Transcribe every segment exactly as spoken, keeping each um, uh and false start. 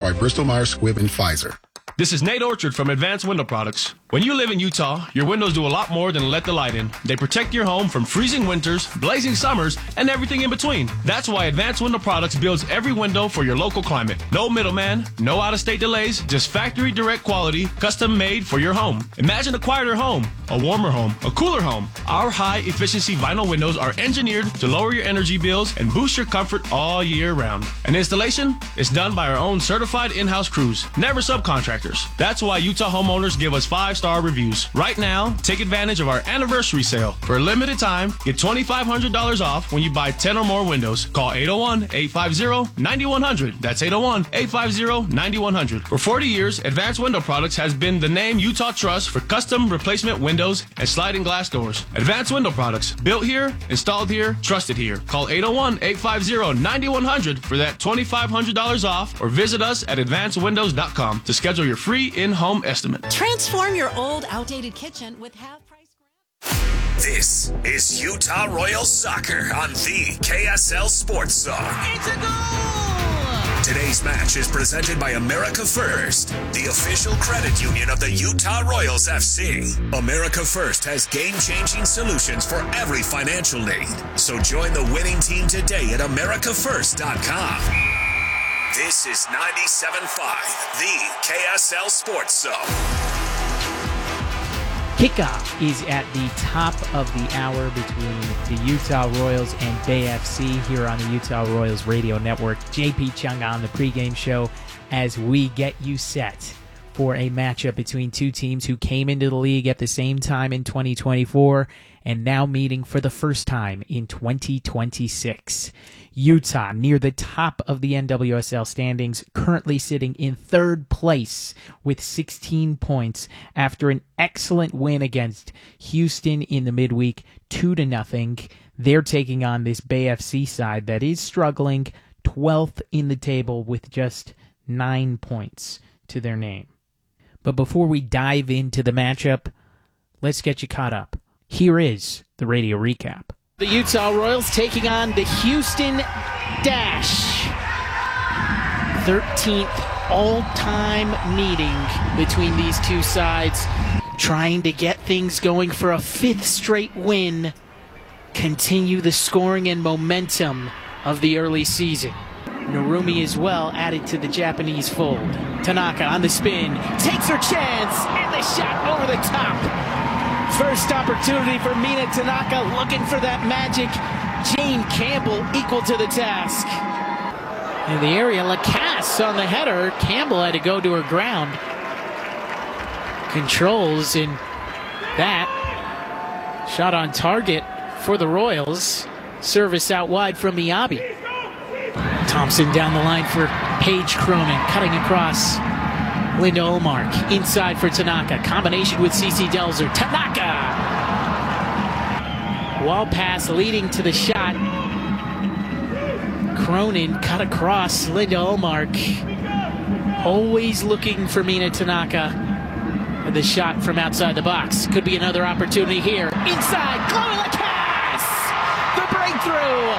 by Bristol Myers Squibb and Pfizer. This is Nate Orchard from Advanced Window Products. When you live in Utah, your windows do a lot more than let the light in. They protect your home from freezing winters, blazing summers, and everything in between. That's why Advanced Window Products builds every window for your local climate. No middleman, no out-of-state delays, just factory direct quality, custom made for your home. Imagine a quieter home, a warmer home, a cooler home. Our high-efficiency vinyl windows are engineered to lower your energy bills and boost your comfort all year round. And installation is done by our own certified in-house crews, never subcontractors. That's why Utah homeowners give us five-star reviews. Right now, take advantage of our anniversary sale. For a limited time, get twenty-five hundred dollars off when you buy ten or more windows. Call eight oh one, eight five zero, nine one zero zero. That's eight oh one, eight five zero, nine one zero zero. For forty years, Advanced Window Products has been the name Utah trusts for custom replacement windows and sliding glass doors. Advanced Window Products, built here, installed here, trusted here. Call eight oh one, eight five zero, nine one zero zero for that twenty-five hundred dollars off, or visit us at advanced windows dot com to schedule your free in-home estimate. Transform your old, outdated kitchen with half-price grand. This is Utah Royals soccer on the K S L Sports Zone. It's a goal! Today's match is presented by America First, the official credit union of the Utah Royals F C. America First has game-changing solutions for every financial need. So join the winning team today at america first dot com. This is ninety-seven point five, the K S L Sports Zone. Kickoff is at the top of the hour between the Utah Royals and Bay F C here on the Utah Royals Radio Network. J P Chung on the pregame show as we get you set for a matchup between two teams who came into the league at the same time in twenty twenty-four and now meeting for the first time in twenty twenty-six. Utah near the top of the N W S L standings, currently sitting in third place with sixteen points after an excellent win against Houston in the midweek, two to nothing. They're taking on this Bay F C side that is struggling, twelfth in the table with just nine points to their name. But before we dive into the matchup, let's get you caught up. Here is the radio recap. The Utah Royals taking on the Houston Dash. thirteenth all-time meeting between these two sides, trying to get things going for a fifth straight win, continue the scoring and momentum of the early season. Narumi as well added to the Japanese fold. Tanaka on the spin, takes her chance, and the shot over the top. First opportunity for Mina Tanaka, looking for that magic. Jane Campbell equal to the task. In the area, Lacasse on the header. Campbell had to go to her ground. Controls in that. Shot on target for the Royals. Service out wide from Miyabi. Thompson down the line for Paige Cronin, cutting across. Linda Olmark inside for Tanaka. Combination with Cece Delzer. Tanaka! Wall pass leading to the shot. Cronin cut across. Linda Olmark. Always looking for Mina Tanaka. And the shot from outside the box. Could be another opportunity here. Inside. Chloe Lacasse! The breakthrough!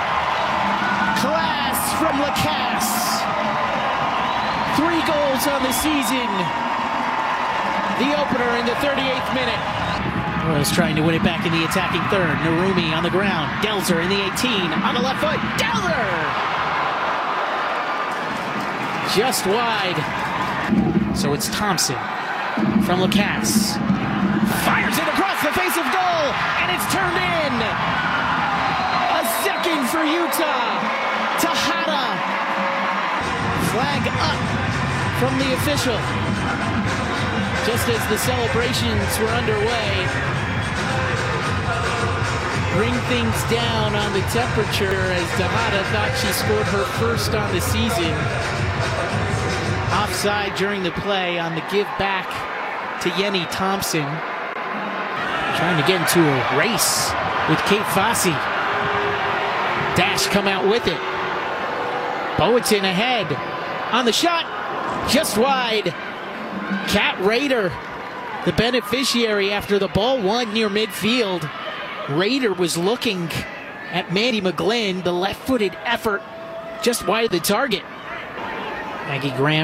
Class from Lacasse. Three goals on the season. The opener in the thirty-eighth minute. Royals trying to win it back in the attacking third. Narumi on the ground. Delzer in the eighteen. On the left foot. Delzer! Just wide. So it's Thompson from Lacasse. Fires it across the face of goal. And it's turned in. A second for Utah. Tejada. Flag up from the official. Just as the celebrations were underway, bring things down on the temperature as Tejada thought she scored her first on the season. Offside during the play on the give back to Yenny Thompson. Trying to get into a race with Kate Fossey. Dash come out with it. Boateng ahead. On the shot, just wide. Kat Rader, the beneficiary after the ball won near midfield. Rader was looking at Mandy McGlynn, the left-footed effort just wide of the target. Maggie Graham